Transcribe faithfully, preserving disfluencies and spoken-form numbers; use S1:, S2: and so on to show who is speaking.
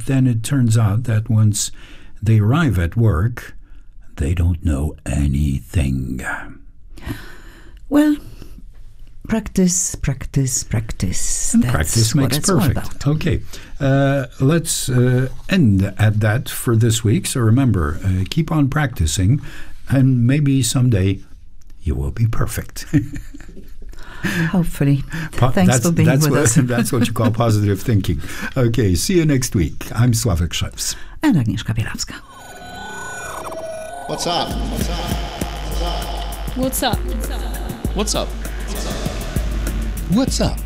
S1: then it turns out that once they arrive at work, they don't know anything.
S2: Well, practice, practice, practice.
S1: And
S2: That's
S1: practice makes
S2: what it's all
S1: perfect.
S2: about.
S1: Okay, uh, let's uh, end at that for this week. So remember, uh, keep on practicing, and maybe someday you will be perfect.
S2: Hopefully.
S1: Po-
S2: Thanks
S1: that's,
S2: for being
S1: that's
S2: with
S1: what,
S2: us.
S1: That's what you call positive thinking. Okay, see you next week. I'm Sławek Szewc.
S2: And Agnieszka Bielawska.
S3: What's up? What's up?
S4: What's up?
S3: What's up?
S5: What's up?